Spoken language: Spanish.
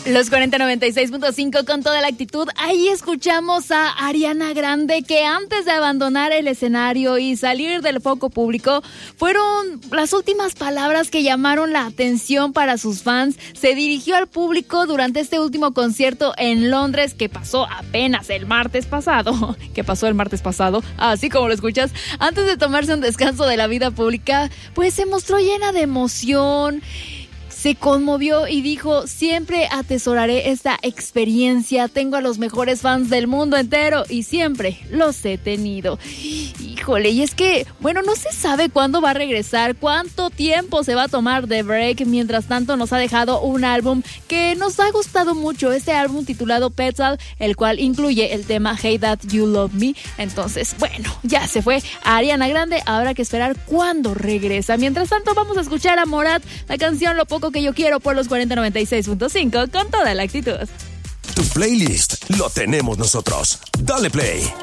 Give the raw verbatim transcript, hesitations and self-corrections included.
Los cuarenta noventa y seis punto cinco con toda la actitud. Ahí escuchamos a Ariana Grande, que antes de abandonar el escenario y salir del foco público, fueron las últimas palabras que llamaron la atención para sus fans. Se dirigió al público durante este último concierto en Londres, que pasó apenas el martes pasado. Que pasó el martes pasado, así como lo escuchas. Antes de tomarse un descanso de la vida pública, pues se mostró llena de emoción. Se conmovió y dijo: siempre atesoraré esta experiencia, tengo a los mejores fans del mundo entero y siempre los he tenido. Híjole, y es que, bueno, no se sabe cuándo va a regresar, cuánto tiempo se va a tomar de break. Mientras tanto, nos ha dejado un álbum que nos ha gustado mucho, este álbum titulado Petal, el cual incluye el tema Hey That You Love Me. Entonces, bueno, ya se fue Ariana Grande, habrá que esperar cuándo regresa. Mientras tanto, vamos a escuchar a Morat, la canción Lo Poco Que Yo Quiero, por los cuarenta noventa y seis punto cinco con toda la actitud. Tu playlist lo tenemos nosotros. Dale play.